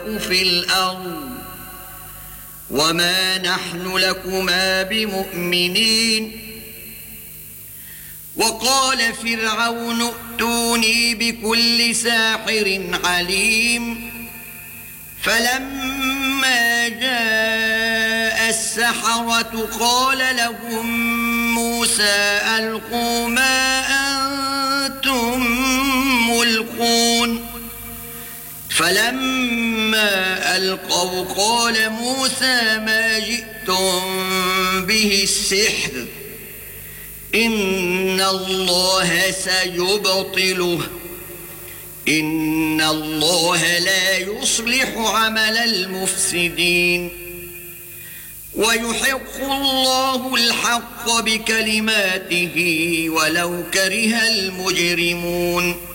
في الأرض وما نحن لكما بمؤمنين وقال فرعون ائتوني بكل ساحر عليم فلما جاء السحرة قال لهم موسى ألقوا ما أنتم ملقون فلما ألقوا قال موسى ما جئتم به السحر إن الله سيبطله إن الله لا يصلح عمل المفسدين ويحق الله الحق بكلماته ولو كره المجرمون